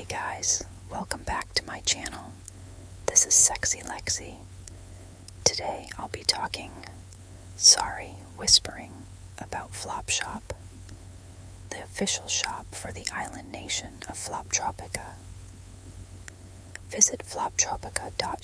Hey guys, welcome back to my channel. This is Sexy Lexi. Today I'll be whispering about Flopshop, the official shop for the island nation of Floptropica. Visit floptropica.shop